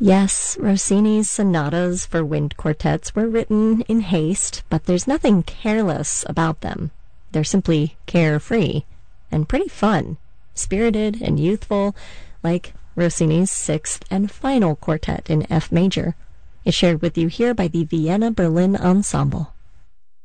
Yes, Rossini's sonatas for wind quartets were written in haste, but there's nothing careless about them. They're simply carefree and pretty fun, spirited and youthful, like Rossini's sixth and final quartet in F major. Is shared with you here by the Vienna Berlin Ensemble.